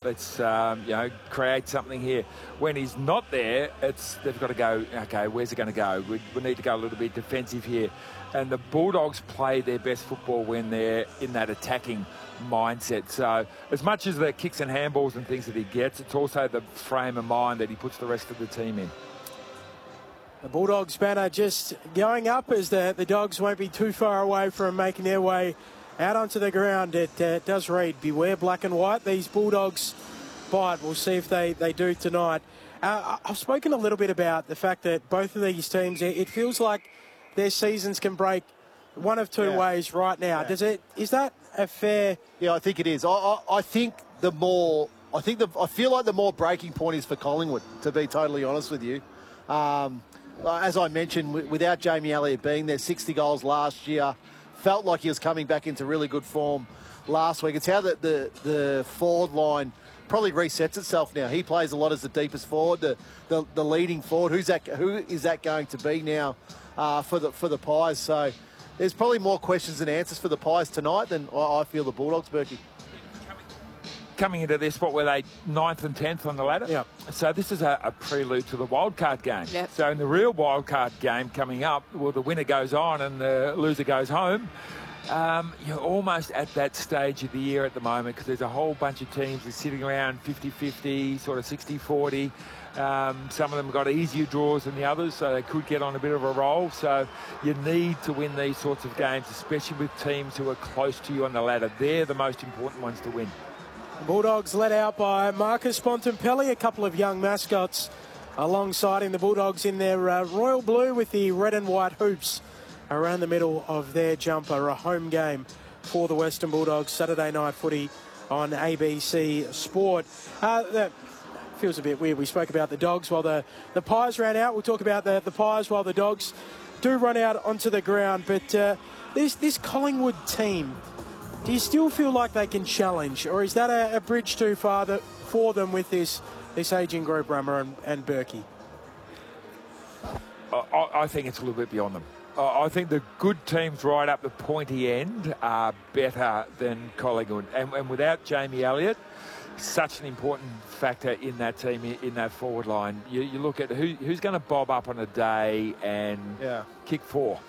Let's create something here. When he's not there, they've got to go, okay, where's it going to go? We need to go a little bit defensive here. And the Bulldogs play their best football when they're in that attacking mindset. So as much as the kicks and handballs and things that he gets, it's also the frame of mind that he puts the rest of the team in. The Bulldogs banner just going up as the Dogs won't be too far away from making their way out onto the ground. It does read, beware black and white. These Bulldogs bite. We'll see if they do tonight. I've spoken a little bit about the fact that both of these teams, it feels like their seasons can break one of two ways right now. Yeah. Is that a fair... Yeah, I think it is. I think I feel like the more breaking point is for Collingwood, to be totally honest with you. As I mentioned, without Jamie Elliott being there, 60 goals last year, felt like he was coming back into really good form last week. It's how the forward line probably resets itself now. He plays a lot as the deepest forward, the leading forward. Who is that going to be now for the Pies? So there's probably more questions than answers for the Pies tonight than I feel the Bulldogs, Berkey. Coming into this spot where they 9th and 10th on the ladder. Yeah. So this is a prelude to the wildcard game. Yep. So in the real wildcard game coming up, well, the winner goes on and the loser goes home. You're almost at that stage of the year at the moment because there's a whole bunch of teams that are sitting around 50-50, sort of 60-40. Some of them got easier draws than the others, so they could get on a bit of a roll. So you need to win these sorts of games, especially with teams who are close to you on the ladder. They're the most important ones to win. Bulldogs led out by Marcus Bontempelli, a couple of young mascots alongside him. The Bulldogs in their royal blue with the red and white hoops around the middle of their jumper. A home game for the Western Bulldogs, Saturday night footy on ABC Sport. That feels a bit weird. We spoke about the Dogs while the Pies ran out. We'll talk about the Pies while the Dogs do run out onto the ground. But this Collingwood team, do you still feel like they can challenge, or is that a bridge too far for them with this ageing group, Rammer and Berkey? I think it's a little bit beyond them. I think the good teams right up the pointy end are better than Collingwood. And without Jamie Elliott, such an important factor in that team, in that forward line. You look at who's going to bob up on a day and kick four.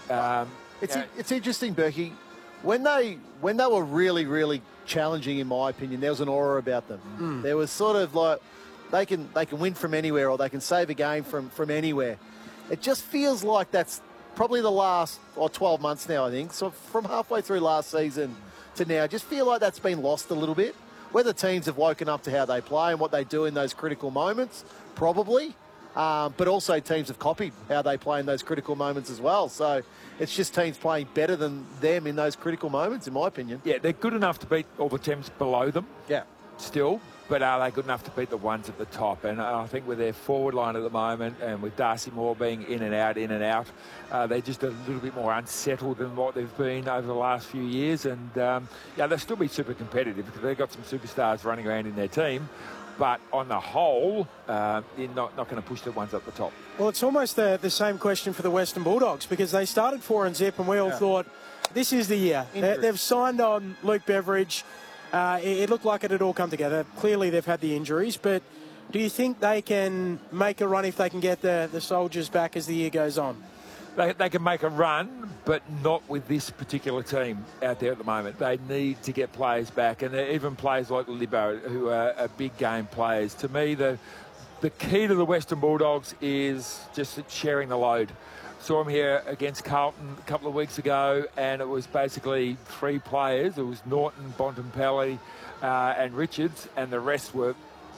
It's interesting, Berkey. When they were really, really challenging, in my opinion, there was an aura about them. There was sort of like they can win from anywhere, or they can save a game from anywhere. It just feels like that's probably the last 12 months now, I think. So from halfway through last season to now, I just feel like that's been lost a little bit. Whether teams have woken up to how they play and what they do in those critical moments, probably. But also teams have copied how they play in those critical moments as well. So it's just teams playing better than them in those critical moments, in my opinion. Yeah, they're good enough to beat all the teams below them. Yeah. Still. But are they good enough to beat the ones at the top? And I think with their forward line at the moment, and with Darcy Moore being in and out, they're just a little bit more unsettled than what they've been over the last few years. And, they'll still be super competitive because they've got some superstars running around in their team. But on the whole, they're not going to push the ones at the top. Well, it's almost the same question for the Western Bulldogs, because they started 4-0 and we all thought this is the year. They've signed on Luke Beveridge. It looked like it had all come together. Clearly they've had the injuries, but do you think they can make a run if they can get the Soldiers back as the year goes on? They can make a run, but not with this particular team out there at the moment. They need to get players back, and even players like Libbo, who are big game players. To me, the key to the Western Bulldogs is just sharing the load. Saw him here against Carlton a couple of weeks ago, and it was basically three players. It was Norton, Bontempelli, and Richards, and the rest were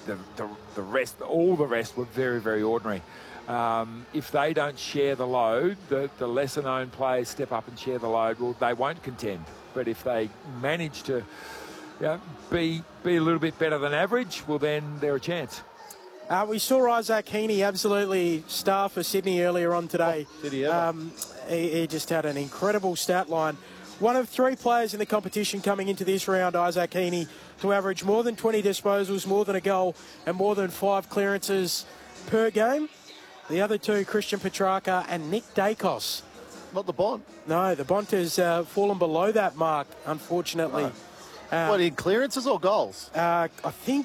all the rest were very, very ordinary. If they don't share the load, the lesser-known players step up and share the load. Well, they won't contend. But if they manage to be a little bit better than average, well, then they're a chance. We saw Isaac Heaney absolutely star for Sydney earlier on today. Did he ever? He just had an incredible stat line. One of three players in the competition coming into this round, Isaac Heaney, to average more than 20 disposals, more than a goal, and more than 5 clearances per game. The other two, Christian Petrarca and Nick Dacos. Not the Bont. No, the Bont has fallen below that mark, unfortunately. What, in clearances or goals? I think